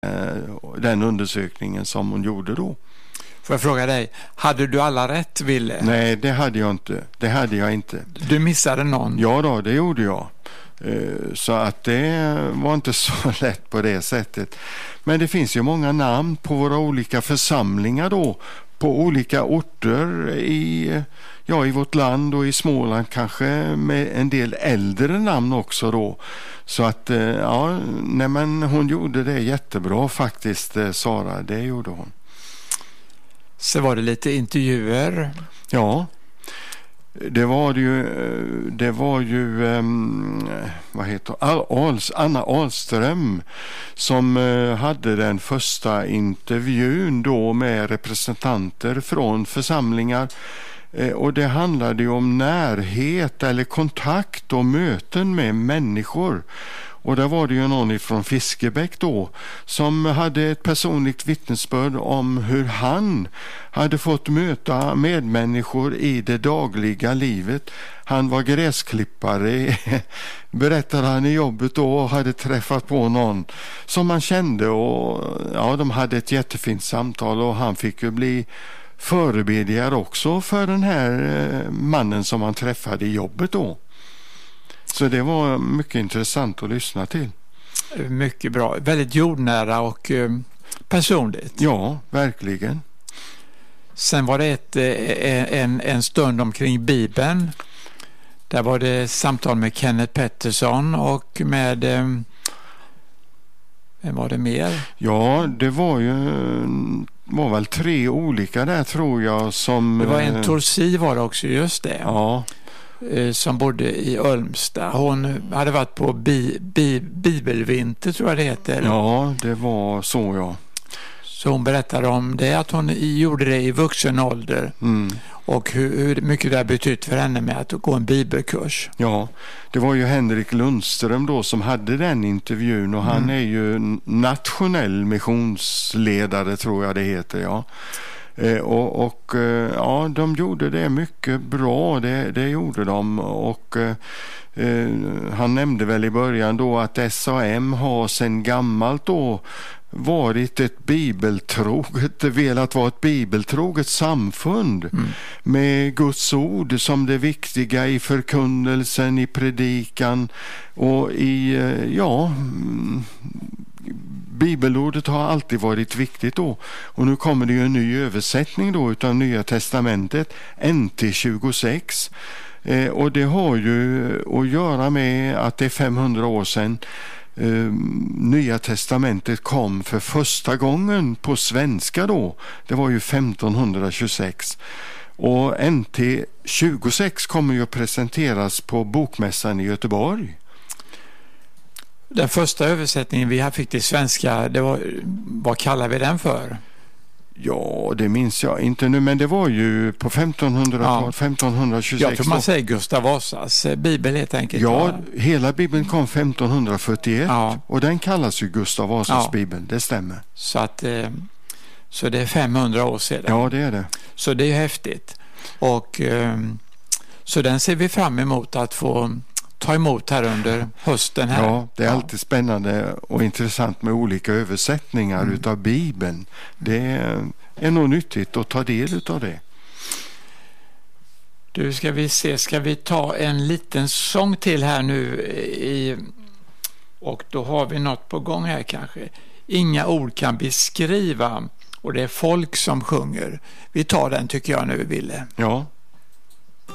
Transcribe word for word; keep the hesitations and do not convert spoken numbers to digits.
den undersökningen som hon gjorde då. Får jag fråga dig, hade du alla rätt, Ville? Nej, det hade jag inte. Det hade jag inte. Du missade någon? Ja då, det gjorde jag. Så att det var inte så lätt på det sättet. Men det finns ju många namn på våra olika församlingar då, på olika orter i, ja, i vårt land och i Småland kanske med en del äldre namn också då. Så att ja, nej, men hon gjorde det jättebra faktiskt, Sara, det gjorde hon. Så var det lite intervjuer. Ja, det var ju, det var ju um, vad heter Als, Anna Ahlström som uh, hade den första intervjun då med representanter från församlingar. Och det handlade ju om närhet eller kontakt och möten med människor. Och där var det ju någon från Fiskebäck då som hade ett personligt vittnesbörd om hur han hade fått möta medmänniskor i det dagliga livet. Han var gräsklippare, berättade han i jobbet då, och hade träffat på någon som man kände, och ja, de hade ett jättefint samtal och han fick ju bli förebedjare också för den här mannen som han träffade i jobbet då. Så det var mycket intressant att lyssna till. Mycket bra. Väldigt jordnära och eh, personligt. Ja, verkligen. Sen var det ett, en, en stund omkring Bibeln. Där var det samtal med Kenneth Pettersson och med... Eh, vem var det mer? Ja, det var ju... var väl tre olika där tror jag som... Det var en Torsi var det också, just det. Ja. Som bodde i Ölmsta. Hon hade varit på bi, bi, bibelvinter tror jag det heter. Ja, det var så, ja. Så hon berättade om det, att hon gjorde det i vuxen ålder. Mm. Och hur, hur mycket det har betytt för henne med att gå en bibelkurs. Ja, det var ju Henrik Lundström då som hade den intervjun, och han mm. är ju nationell missionsledare tror jag det heter, ja. Eh, och, och eh, ja, de gjorde det mycket bra, det, det gjorde de, och eh, eh, han nämnde väl i början då att S A M har sedan gammalt då varit ett bibeltroget, velat vara ett bibeltroget samfund mm. med Guds ord som det viktiga i förkunnelsen, i predikan och i, ja, bibelordet har alltid varit viktigt då. Och nu kommer det ju en ny översättning då utav Nya testamentet, N T tjugosex. Eh, och det har ju att göra med att det är femhundra år sedan Uh, Nya testamentet kom för första gången på svenska då. Det var ju femtonhundratjugosex. Och N T tjugosex kommer ju att presenteras på Bokmässan i Göteborg. Den första översättningen vi fick till svenska, det var, vad kallar vi den för? Ja, det minns jag inte nu, men det var ju på femtonhundratalet, ja. femtonhundratjugosex. Jag tror man säger Gustav Vasas bibel helt enkelt. Ja, va? Hela bibeln kom femtonhundrafyrtioett, ja. Och den kallas ju Gustav Vasas ja. bibel, det stämmer. Så, att, så det är femhundra år sedan. Ja, det är det. Så det är häftigt. Och så den ser vi fram emot att få ta emot här under hösten här. Ja, det är ja. alltid spännande och intressant med olika översättningar mm. utav Bibeln. Det är nog nyttigt att ta del utav det. Du, ska vi se, ska vi ta en liten sång till här nu i, och då har vi något på gång här kanske. Inga ord kan beskriva, och det är folk som sjunger. Vi tar den tycker jag nu, Ville. Ja.